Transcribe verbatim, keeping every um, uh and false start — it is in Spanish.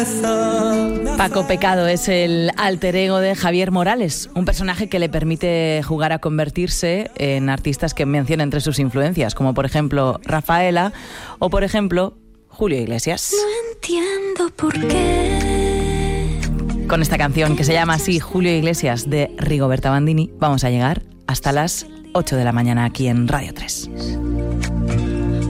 Paco Pecado es el alter ego de Javier Morales, un personaje que le permite jugar a convertirse en artistas que menciona entre sus influencias, como por ejemplo Rafaela o por ejemplo Julio Iglesias. No entiendo por qué. Con esta canción que se llama así, Julio Iglesias, de Rigoberta Bandini, vamos a llegar hasta las ocho de la mañana aquí en Radio tres.